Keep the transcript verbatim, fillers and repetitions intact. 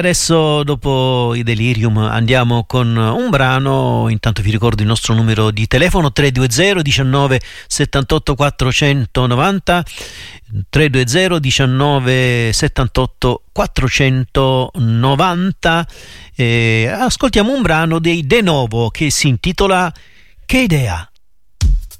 Adesso, dopo i Delirium, andiamo con un brano. Intanto vi ricordo il nostro numero di telefono: tre due zero diciannove settantotto quattrocentonovanta, tre due zero diciannove settantotto quattrocentonovanta. E ascoltiamo un brano dei De Novo che si intitola Che idea.